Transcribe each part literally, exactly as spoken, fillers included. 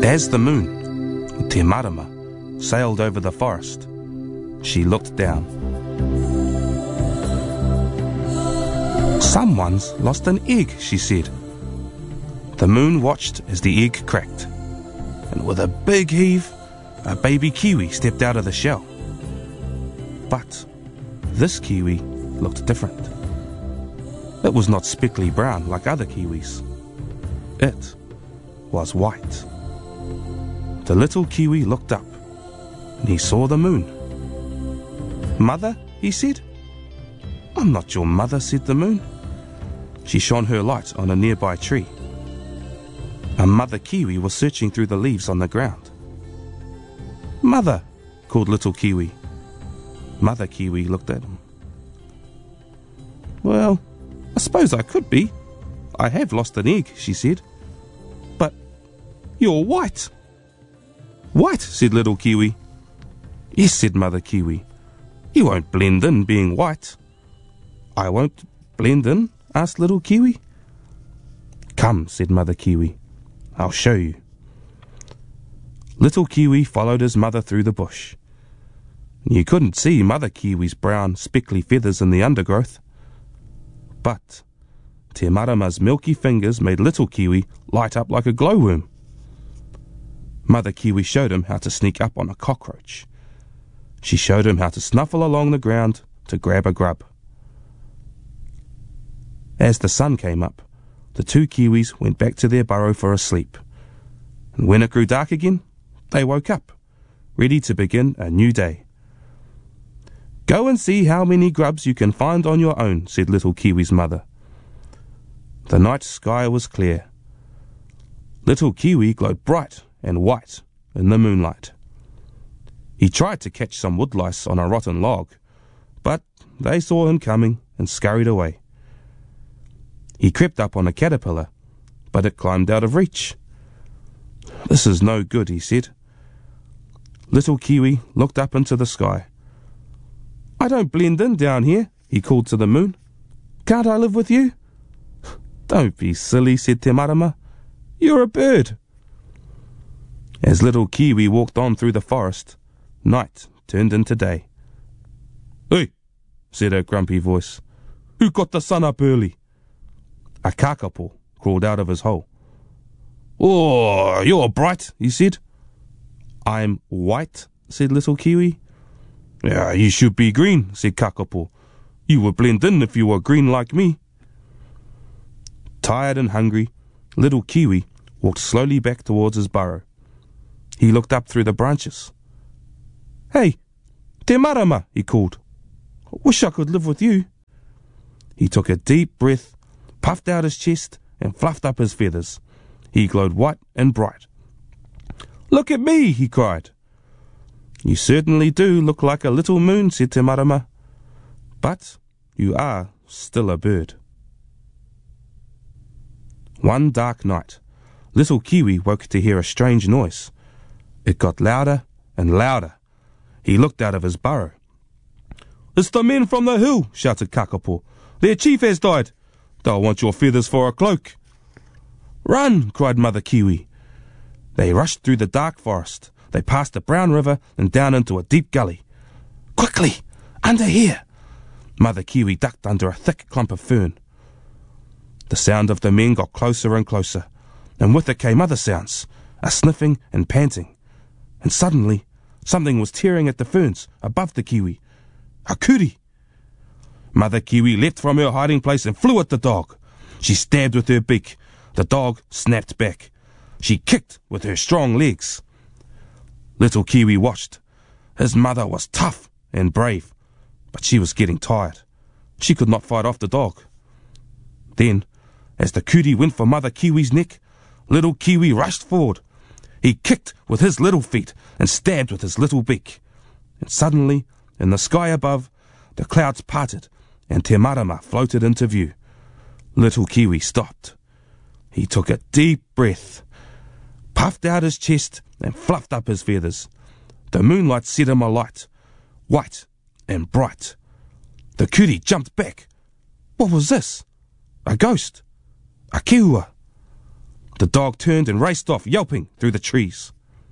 As the moon, Te Marama, sailed over the forest, she looked down. "Someone's lost an egg," she said. The moon watched as the egg cracked, and with a big heave, a baby kiwi stepped out of the shell. But this kiwi looked different. It was not speckly brown like other kiwis. It was white. The little kiwi looked up, and he saw the moon. "Mother," he said. "I'm not your mother," said the moon. She shone her light on a nearby tree. A mother kiwi was searching through the leaves on the ground. "Mother," called little kiwi. Mother kiwi looked at him. "Well, I suppose I could be. I have lost an egg," she said. "But you're white." "White," said little kiwi. "Yes," said mother kiwi. "You won't blend in being white." "I won't blend in?" asked little kiwi. "Come," said mother kiwi. "I'll show you." Little kiwi followed his mother through the bush. You couldn't see mother kiwi's brown, speckly feathers in the undergrowth. But Te Marama's milky fingers made little kiwi light up like a glowworm. Mother kiwi showed him how to sneak up on a cockroach. She showed him how to snuffle along the ground to grab a grub. As the sun came up, the two kiwis went back to their burrow for a sleep. And when it grew dark again, they woke up, ready to begin a new day. "Go and see how many grubs you can find on your own," said little kiwi's mother. The night sky was clear. Little kiwi glowed bright and white in the moonlight. He tried to catch some woodlice on a rotten log, but they saw him coming and scurried away. He crept up on a caterpillar, but it climbed out of reach. "This is no good," he said. Little kiwi looked up into the sky. "I don't blend in down here," he called to the moon. "Can't I live with you?" "Don't be silly," said Te Marama. "You're a bird." As little kiwi walked on through the forest, night turned into day. "Hey," said a grumpy voice. "Who got the sun up early?" A kakapo crawled out of his hole. "Oh, you're bright," he said. "I'm white," said little kiwi. "Yeah, you should be green," said Kakapo. "You would blend in if you were green like me." Tired and hungry, little kiwi walked slowly back towards his burrow. He looked up through the branches. "Hey, Te Marama," he called. "Wish I could live with you." He took a deep breath, puffed out his chest, and fluffed up his feathers. He glowed white and bright. "Look at me," he cried. "You certainly do look like a little moon," said Te Marama. "But you are still a bird." One dark night, little kiwi woke to hear a strange noise. It got louder and louder. He looked out of his burrow. "It's the men from the hill," shouted Kakapo. "Their chief has died. They'll want your feathers for a cloak." "Run!" cried mother kiwi. They rushed through the dark forest. They passed the brown river and down into a deep gully. "Quickly! Under here!" Mother kiwi ducked under a thick clump of fern. The sound of the men got closer and closer, and with it came other sounds, a sniffing and panting. And suddenly, something was tearing at the ferns above the kiwi. A kuri! Mother kiwi leapt from her hiding place and flew at the dog. She stabbed with her beak. The dog snapped back. She kicked with her strong legs. Little kiwi watched. His mother was tough and brave, but she was getting tired. She could not fight off the dog. Then, as the kuri went for mother kiwi's neck, little kiwi rushed forward. He kicked with his little feet and stabbed with his little beak. And suddenly, in the sky above, the clouds parted and Te Marama floated into view. Little kiwi stopped. He took a deep breath, puffed out his chest and fluffed up his feathers. The moonlight set him alight, white and bright. The kuri jumped back. What was this? A ghost? A kiua? The dog turned and raced off, yelping, through the trees.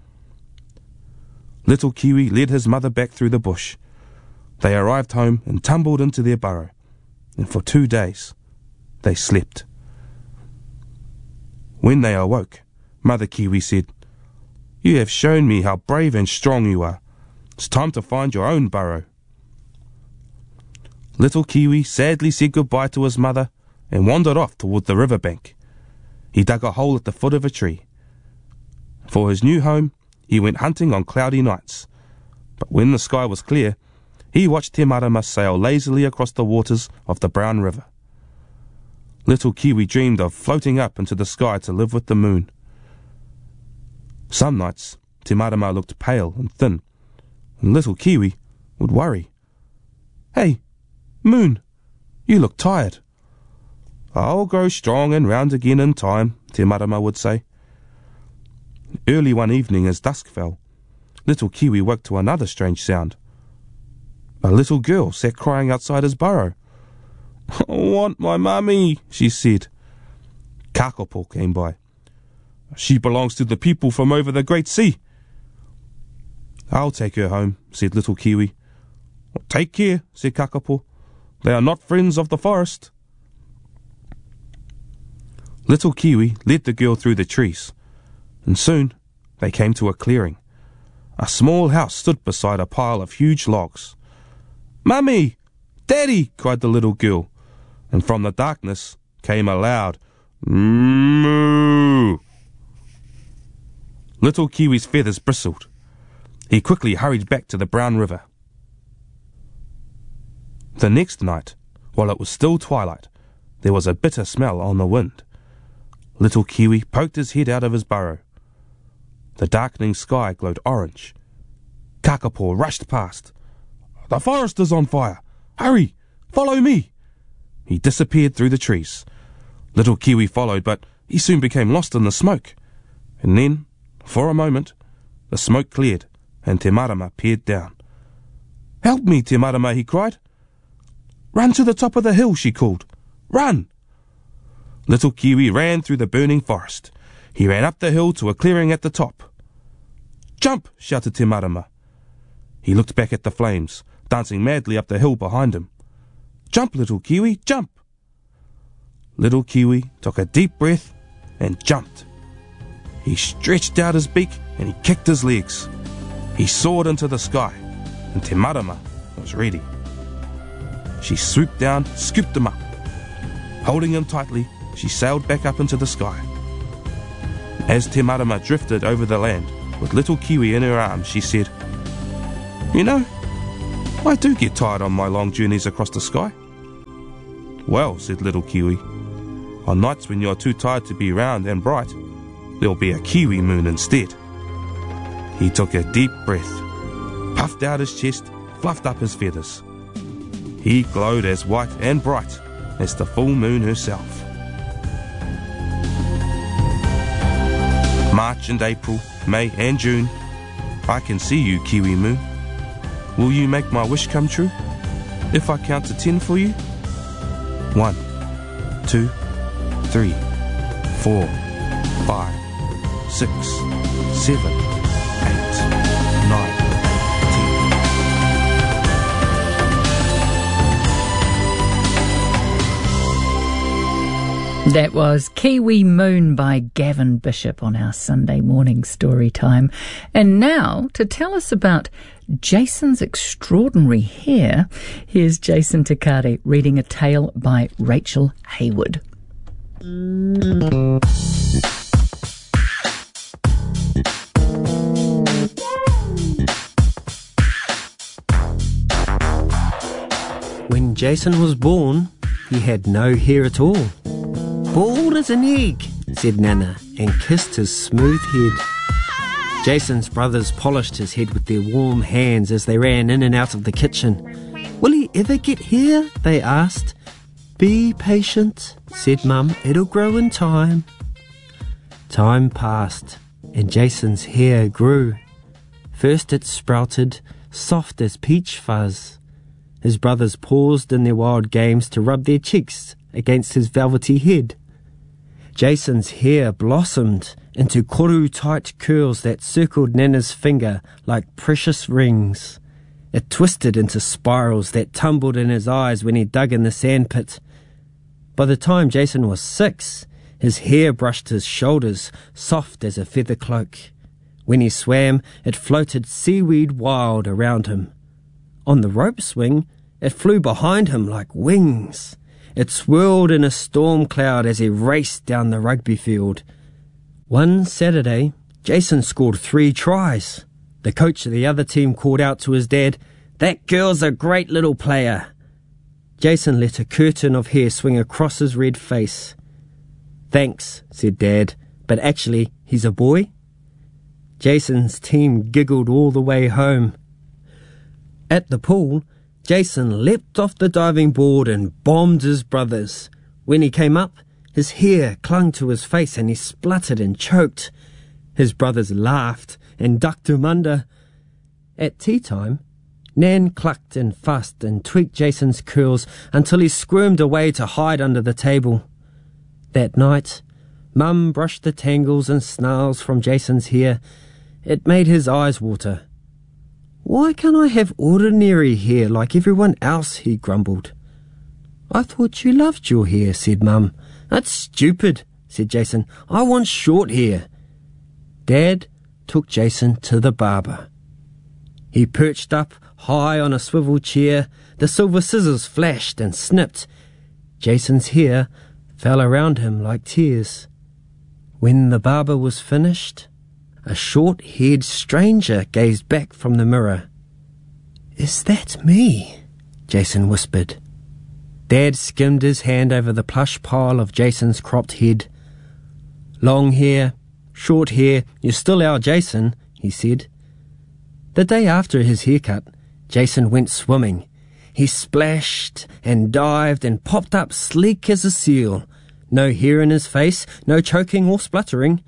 Little Kiwi led his mother back through the bush. They arrived home and tumbled into their burrow, and for two days they slept. When they awoke, Mother Kiwi said, "You have shown me how brave and strong you are. It's time to find your own burrow." Little Kiwi sadly said goodbye to his mother and wandered off toward the riverbank. He dug a hole at the foot of a tree. For his new home, he went hunting on cloudy nights. But when the sky was clear, he watched Te Marama sail lazily across the waters of the Brown River. Little Kiwi dreamed of floating up into the sky to live with the moon. Some nights, Te Marama looked pale and thin, and Little Kiwi would worry. "Hey, Moon, you look tired." "I'll grow strong and round again in time," Te Marama would say. Early one evening as dusk fell, Little Kiwi woke to another strange sound. A little girl sat crying outside his burrow. "I want my mummy," she said. Kakapo came by. "She belongs to the people from over the great sea." "I'll take her home," said Little Kiwi. "Take care," said Kakapo. "They are not friends of the forest." Little Kiwi led the girl through the trees, and soon they came to a clearing. A small house stood beside a pile of huge logs. "Mummy! Daddy!" cried the little girl, and from the darkness came a loud moo. Little Kiwi's feathers bristled. He quickly hurried back to the Brown River. The next night, while it was still twilight, there was a bitter smell on the wind. Little Kiwi poked his head out of his burrow. The darkening sky glowed orange. Kakapo rushed past. "The forest is on fire! Hurry! Follow me!" He disappeared through the trees. Little Kiwi followed, but he soon became lost in the smoke. And then, for a moment, the smoke cleared, and Te Marama peered down. "Help me, Te Marama," he cried. "Run to the top of the hill," she called. "Run!" Little Kiwi ran through the burning forest. He ran up the hill to a clearing at the top. "Jump!" shouted Te Marama. He looked back at the flames, dancing madly up the hill behind him. "Jump, Little Kiwi, jump!" Little Kiwi took a deep breath and jumped. He stretched out his beak and he kicked his legs. He soared into the sky, and Te Marama was ready. She swooped down, scooped him up. Holding him tightly, she sailed back up into the sky. As Te Marama drifted over the land, with Little Kiwi in her arms, she said, "You know, I do get tired on my long journeys across the sky." "Well," said Little Kiwi, "on nights when you're too tired to be round and bright, there'll be a kiwi moon instead." He took a deep breath, puffed out his chest, fluffed up his feathers. He glowed as white and bright as the full moon herself. March and April, May and June, I can see you, Kiwi moon. Will you make my wish come true? If I count to ten for you? One, two, three, four, five, six, seven, eight, nine, ten. That was Kiwi Moon by Gavin Bishop on our Sunday morning story time. And now, to tell us about Jason's extraordinary hair, here's Jason Takari reading a tale by Rachel Hayward. When Jason was born, he had no hair at all. "Bald as an egg," said Nana, and kissed his smooth head. Jason's brothers polished his head with their warm hands as they ran in and out of the kitchen. "Will he ever get here?" they asked. "Be patient," said Mum, "it'll grow in time." Time passed, and Jason's hair grew. First it sprouted, soft as peach fuzz. His brothers paused in their wild games to rub their cheeks against his velvety head. Jason's hair blossomed into koru-tight curls that circled Nana's finger like precious rings. It twisted into spirals that tumbled in his eyes when he dug in the sandpit. By the time Jason was six, his hair brushed his shoulders, soft as a feather cloak. When he swam, it floated seaweed wild around him. On the rope swing, it flew behind him like wings. It swirled in a storm cloud as he raced down the rugby field. One Saturday, Jason scored three tries. The coach of the other team called out to his dad, "That girl's a great little player." Jason let a curtain of hair swing across his red face. "Thanks," said Dad, "but actually, he's a boy." Jason's team giggled all the way home. At the pool, Jason leapt off the diving board and bombed his brothers. When he came up, his hair clung to his face and he spluttered and choked. His brothers laughed and ducked him under. At tea time, Nan clucked and fussed and tweaked Jason's curls until he squirmed away to hide under the table. That night, Mum brushed the tangles and snarls from Jason's hair. It made his eyes water. "Why can't I have ordinary hair like everyone else?" he grumbled. "I thought you loved your hair," said Mum. "That's stupid," said Jason. "I want short hair." Dad took Jason to the barber. He perched up high on a swivel chair. The silver scissors flashed and snipped. Jason's hair fell around him like tears. When the barber was finished, a short-haired stranger gazed back from the mirror. "Is that me?" Jason whispered. Dad skimmed his hand over the plush pile of Jason's cropped head. "Long hair, short hair, you're still our Jason," he said. The day after his haircut, Jason went swimming. He splashed and dived and popped up sleek as a seal. No hair in his face, no choking or spluttering.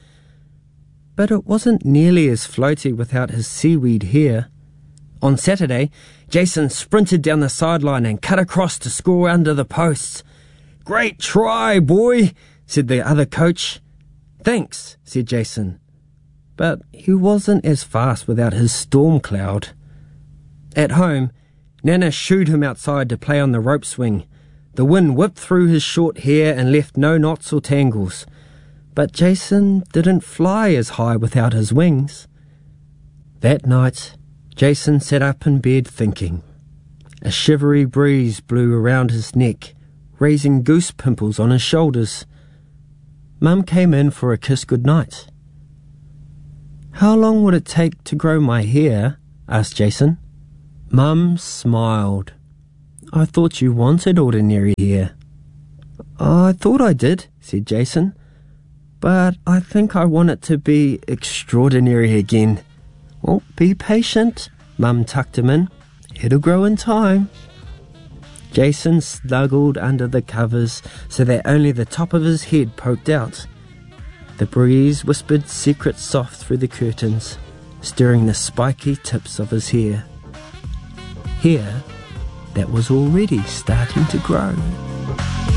But it wasn't nearly as floaty without his seaweed hair. On Saturday, Jason sprinted down the sideline and cut across to score under the posts. "Great try, boy," said the other coach. "Thanks," said Jason. But he wasn't as fast without his storm cloud. At home, Nana shooed him outside to play on the rope swing. The wind whipped through his short hair and left no knots or tangles. But Jason didn't fly as high without his wings. That night, Jason sat up in bed thinking. A shivery breeze blew around his neck, raising goose pimples on his shoulders. Mum came in for a kiss goodnight. "How long would it take to grow my hair?" asked Jason. Mum smiled. "I thought you wanted ordinary hair." "I thought I did," said Jason. "But I think I want it to be extraordinary again." "Well, be patient," Mum tucked him in. "It'll grow in time." Jason snuggled under the covers so that only the top of his head poked out. The breeze whispered secrets soft through the curtains, stirring the spiky tips of his hair. Hair that was already starting to grow.